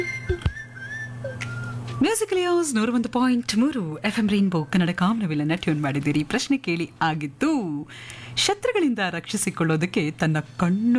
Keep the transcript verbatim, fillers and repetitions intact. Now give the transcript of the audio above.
Musically yours ನೂರ ಒಂದು point ಮೂರು F M rainbow Kannada ಕಾಮನವಿಲ್ಲನ್ನ tune ಮಾಡಿದ್ದೀರಿ. ಪ್ರಶ್ನೆ ಕೇಳಿ ಆಗಿದ್ದು, ಶತ್ರುಗಳಿಂದ ರಕ್ಷಿಸಿಕೊಳ್ಳೋದಕ್ಕೆ ತನ್ನ ಕಣ್ಣು